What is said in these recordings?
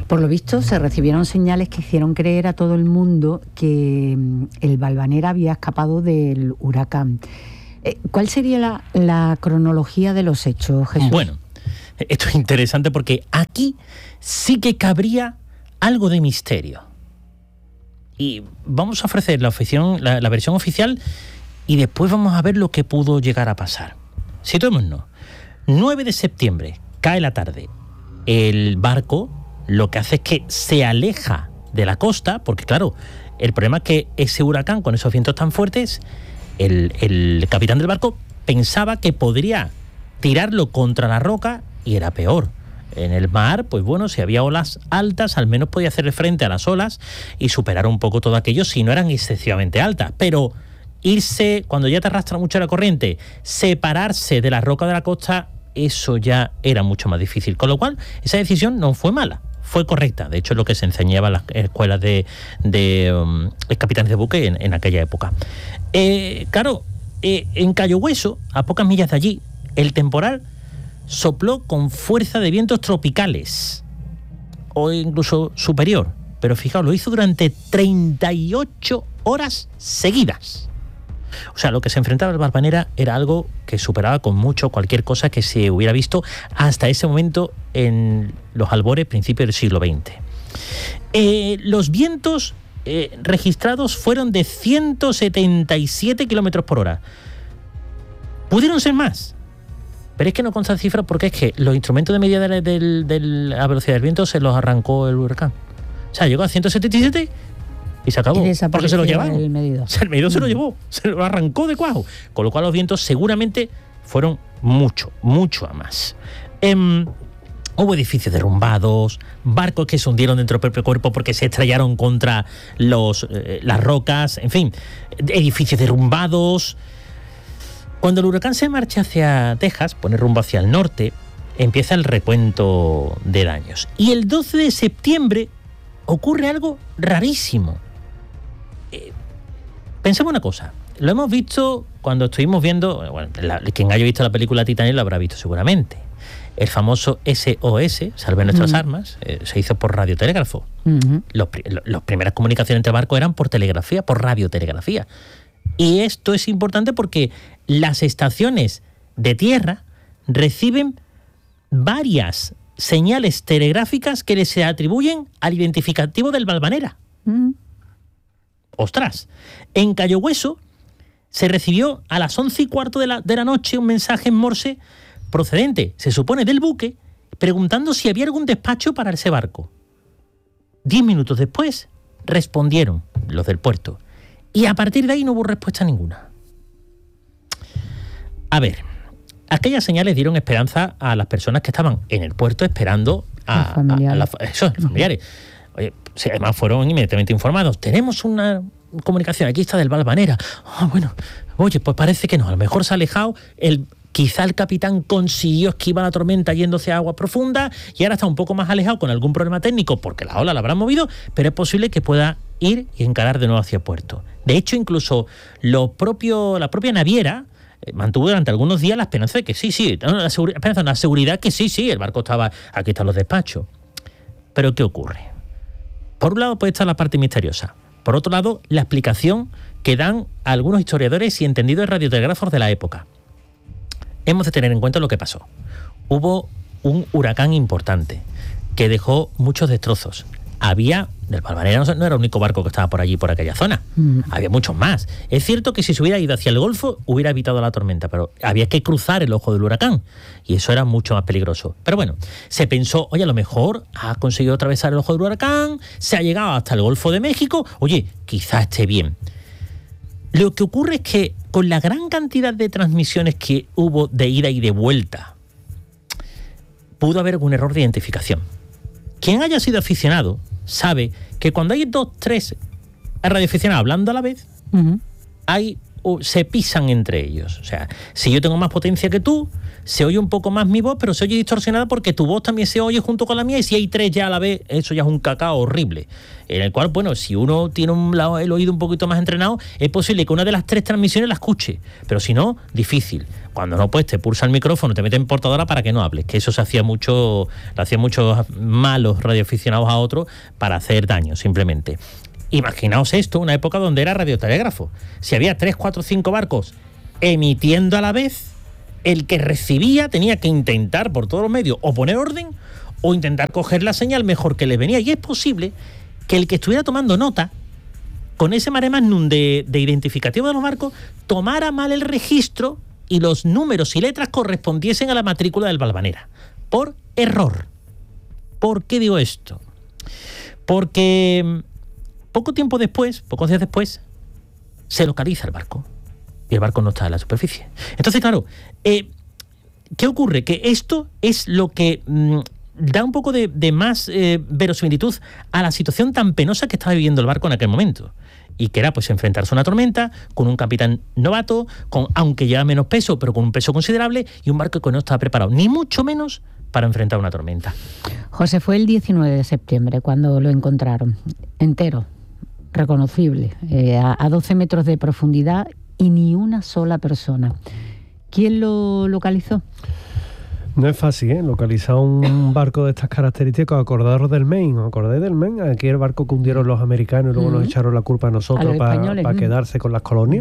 Por lo visto, se recibieron señales que hicieron creer a todo el mundo que el Valvanera había escapado del huracán. ¿Cuál sería la cronología de los hechos, Jesús? Bueno, esto es interesante porque aquí sí que cabría algo de misterio. Y vamos a ofrecer la versión oficial y después vamos a ver lo que pudo llegar a pasar. Situémonos. 9 de septiembre, cae la tarde. El barco lo que hace es que se aleja de la costa, porque claro, el problema es que ese huracán con esos vientos tan fuertes, el capitán del barco pensaba que podría tirarlo contra la roca y era peor. En el mar, pues bueno, si había olas altas, al menos podía hacerle frente a las olas y superar un poco todo aquello si no eran excesivamente altas. Pero irse, cuando ya te arrastra mucho la corriente, separarse de la roca de la costa, eso ya era mucho más difícil. Con lo cual, esa decisión no fue mala, fue correcta. De hecho, es lo que se enseñaba en las escuelas de capitanes de buque en aquella época. Claro, en Cayo Hueso, a pocas millas de allí, el temporal sopló con fuerza de vientos tropicales, o incluso superior. Pero fijaos, lo hizo durante 38 horas seguidas. O sea, lo que se enfrentaba el Valvanera era algo que superaba con mucho cualquier cosa que se hubiera visto hasta ese momento en los albores, principios del siglo XX. Los vientos registrados fueron de 177 kilómetros por hora. ¿Pudieron ser más? Pero es que no consta cifra porque es que los instrumentos de medida de la velocidad del viento se los arrancó el huracán. O sea, llegó a 177 y se acabó. Porque se lo llevaron. El medidor se lo llevó, se lo arrancó de cuajo. Con lo cual los vientos seguramente fueron mucho a más. Hubo edificios derrumbados, barcos que se hundieron dentro del propio cuerpo porque se estrellaron contra las rocas, en fin, edificios derrumbados. Cuando el huracán se marcha hacia Texas, pone rumbo hacia el norte, empieza el recuento de daños. Y el 12 de septiembre ocurre algo rarísimo. Pensemos una cosa, lo hemos visto cuando estuvimos viendo, bueno, quien haya visto la película Titanic lo habrá visto seguramente. El famoso SOS, Salve Nuestras Armas, se hizo por radiotelégrafo. Las primeras comunicaciones entre barcos eran por telegrafía, por radiotelegrafía. Y esto es importante porque las estaciones de tierra reciben varias señales telegráficas que se atribuyen al identificativo del Valvanera. ¡Ostras! En Cayo Hueso se recibió a las 11:15 de la noche un mensaje en Morse procedente, se supone, del buque, preguntando si había algún despacho para ese barco. 10 minutos después respondieron los del puerto. Y a partir de ahí no hubo respuesta ninguna. A ver, aquellas señales dieron esperanza a las personas que estaban en el puerto esperando a los familiares. Oye, además fueron inmediatamente informados. Tenemos una comunicación, aquí está del Valvanera. Bueno, oye, pues parece que no, a lo mejor se ha alejado, quizá el capitán consiguió esquivar la tormenta yéndose a agua profunda y ahora está un poco más alejado con algún problema técnico porque la ola la habrá movido, pero es posible que pueda ir y encarar de nuevo hacia puerto. De hecho, incluso la propia naviera mantuvo durante algunos días la esperanza de que la seguridad que sí, el barco estaba, aquí están los despachos. Pero ¿qué ocurre? Por un lado puede estar la parte misteriosa. Por otro lado, la explicación que dan algunos historiadores y entendidos radiotelégrafos de la época. Hemos de tener en cuenta lo que pasó. Hubo un huracán importante que dejó muchos destrozos. Del Valvanera no era el único barco que estaba por allí, por aquella zona. Había muchos más. Es cierto que si se hubiera ido hacia el Golfo, hubiera evitado la tormenta, pero había que cruzar el ojo del huracán y eso era mucho más peligroso. Pero bueno, se pensó, oye, a lo mejor ha conseguido atravesar el ojo del huracán, se ha llegado hasta el Golfo de México, oye, quizás esté bien. Lo que ocurre es que con la gran cantidad de transmisiones que hubo de ida y de vuelta, pudo haber algún error de identificación. Quien haya sido aficionado sabe que cuando hay 2, 3 radioaficionados hablando a la vez, se pisan entre ellos. O sea, si yo tengo más potencia que tú, se oye un poco más mi voz, pero se oye distorsionada porque tu voz también se oye junto con la mía, y si hay 3 ya a la vez, eso ya es un cacao horrible. En el cual, bueno, si uno tiene el oído un poquito más entrenado, es posible que una de las 3 transmisiones la escuche, pero si no, difícil. Cuando no, pues te pulsa el micrófono, te mete en portadora para que no hables, que eso lo hacían muchos malos radioaficionados a otros para hacer daño, simplemente. Imaginaos esto, una época donde era radiotelégrafo. Si había 3, 4, 5 barcos emitiendo a la vez, el que recibía tenía que intentar por todos los medios o poner orden o intentar coger la señal mejor que le venía. Y es posible que el que estuviera tomando nota, con ese mare magnum de identificativo de los barcos, tomara mal el registro y los números y letras correspondiesen a la matrícula del Valvanera. Por error. ¿Por qué digo esto? Porque pocos días después, se localiza el barco. Y el barco no está en la superficie. Entonces, claro, ¿qué ocurre? Que esto es lo que da un poco de más verosimilitud a la situación tan penosa que estaba viviendo el barco en aquel momento. Y que era pues enfrentarse a una tormenta con un capitán novato, aunque lleva menos peso, pero con un peso considerable, y un barco que no estaba preparado, ni mucho menos para enfrentar una tormenta. José, fue el 19 de septiembre cuando lo encontraron, entero, reconocible, a 12 metros de profundidad y ni una sola persona. ¿Quién lo localizó? No es fácil, localizar un barco de estas características. Acordaros del Maine, ¿acordáis del Maine? Aquí el barco que hundieron los americanos y luego nos echaron la culpa a nosotros para quedarse con las colonias.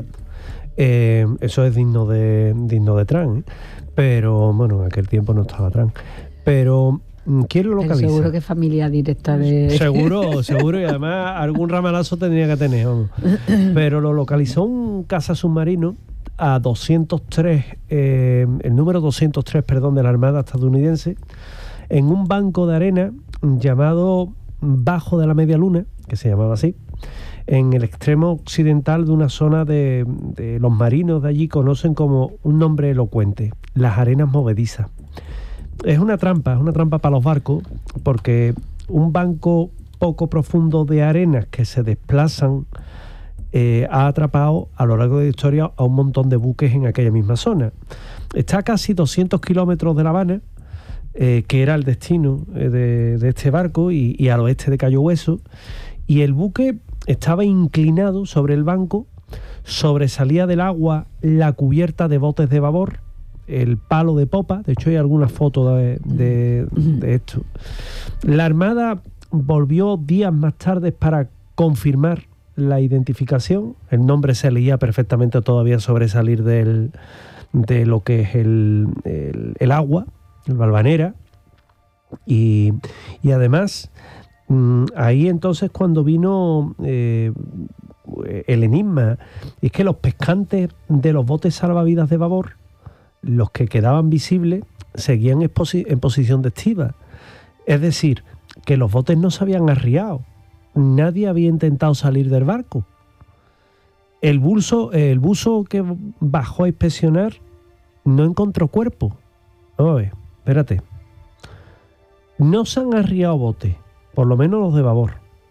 Eso es digno de Trump, pero bueno, en aquel tiempo no estaba Trump. Pero ¿quién lo localiza? Seguro que es familia directa de... Seguro, y además algún ramalazo tendría que tener, vamos. Pero lo localizó un caza submarino a 203, el número 203, de la Armada estadounidense, en un banco de arena llamado Bajo de la Media Luna, que se llamaba así, en el extremo occidental de una zona de los marinos de allí conocen como un nombre elocuente: las arenas movedizas. Es una trampa para los barcos, porque un banco poco profundo de arenas que se desplazan ha atrapado a lo largo de la historia a un montón de buques en aquella misma zona. Está a casi 200 kilómetros de La Habana, que era el destino de este barco, y al oeste de Cayo Hueso, y el buque estaba inclinado sobre el banco, sobresalía del agua la cubierta de botes de babor, el palo de popa. De hecho hay algunas fotos de esto. La Armada volvió días más tarde para confirmar la identificación. El nombre se leía perfectamente todavía sobresalir de lo que es el agua, el Valvanera, y además ahí entonces cuando vino el enigma, es que los pescantes de los botes salvavidas de babor, los que quedaban visibles, seguían en posición de estiva. Es decir, que los botes no se habían arriado. Nadie había intentado salir del barco. El buzo que bajó a inspeccionar no encontró cuerpo. Vamos a ver, espérate. No se han arriado botes, por lo menos los de babor.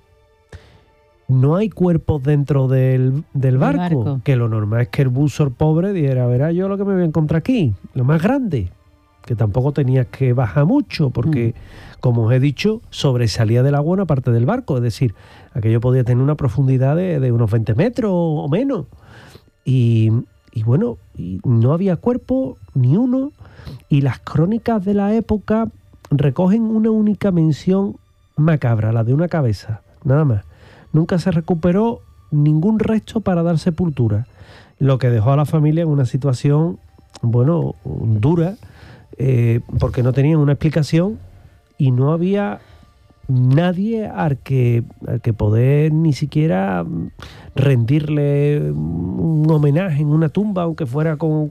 No hay cuerpos dentro del barco, que lo normal es que el buzo, el pobre, dijera: verá yo lo que me voy a encontrar aquí, lo más grande, que tampoco tenías que bajar mucho, porque, como os he dicho, sobresalía del agua una parte del barco, es decir, aquello podía tener una profundidad de unos 20 metros o menos, y bueno, y no había cuerpo, ni uno, y las crónicas de la época recogen una única mención macabra, la de una cabeza, nada más. Nunca se recuperó ningún resto para dar sepultura, lo que dejó a la familia en una situación, bueno, dura, porque no tenían una explicación y no había nadie al que poder ni siquiera rendirle un homenaje en una tumba, aunque fuera con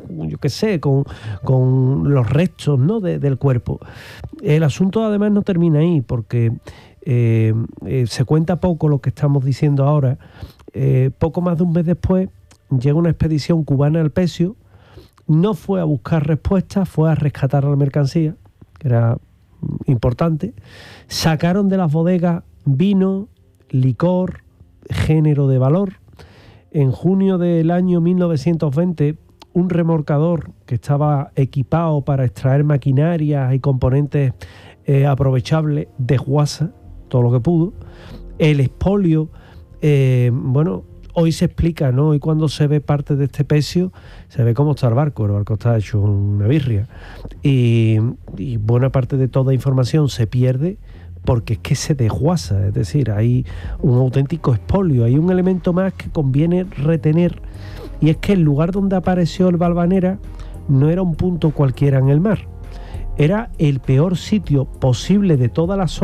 los restos, ¿no?, del cuerpo. El asunto además no termina ahí, porque se cuenta poco lo que estamos diciendo ahora. Poco más de un mes después llega una expedición cubana al Pecio. No fue a buscar respuestas, fue a rescatar la mercancía, que era importante. Sacaron de las bodegas vino, licor, género de valor. En junio del año 1920, un remolcador que estaba equipado para extraer maquinarias y componentes aprovechables, desguaza todo lo que pudo. El expolio, hoy se explica, ¿no? Hoy cuando se ve parte de este pecio, se ve cómo está el barco está hecho una birria. Y buena parte de toda información se pierde porque es que se desguaza, es decir, hay un auténtico expolio, hay un elemento más que conviene retener, y es que el lugar donde apareció el Valvanera no era un punto cualquiera en el mar, era el peor sitio posible de toda la zona